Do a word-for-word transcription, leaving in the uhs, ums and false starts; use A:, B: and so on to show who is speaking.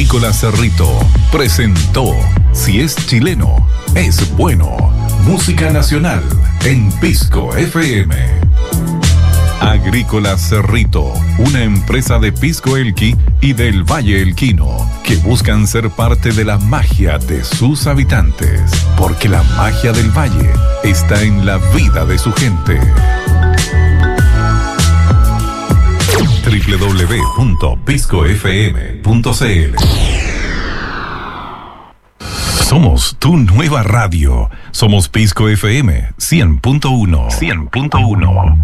A: Agrícola Cerrito presentó Si es chileno, es bueno. Música nacional en Pisco F M. Agrícola Cerrito, una empresa de Pisco Elqui y del Valle Elquino, que buscan ser parte de la magia de sus habitantes, porque la magia del valle está en la vida de su gente. doble u doble u doble u punto pisco f m punto c l. Somos tu nueva radio. Somos Pisco F M cien punto uno. cien punto uno.